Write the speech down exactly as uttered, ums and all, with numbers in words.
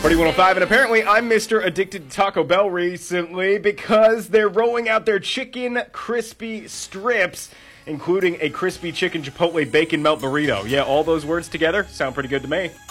Party one oh five, and apparently I'm Mister Addicted to Taco Bell recently because they're rolling out their chicken crispy strips, including a crispy chicken chipotle bacon melt burrito. Yeah, all those words together sound pretty good to me.